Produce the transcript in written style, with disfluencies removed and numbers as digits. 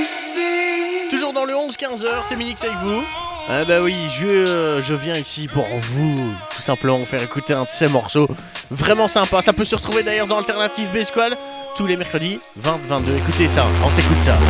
Toujours dans le 11-15h, c'est Minix avec vous. Ah bah oui, je viens ici pour vous, tout simplement, vous faire écouter un de ces morceaux vraiment sympa. Ça peut se retrouver d'ailleurs dans Alternative B Squad tous les mercredis 20-22. Écoutez ça, on s'écoute ça.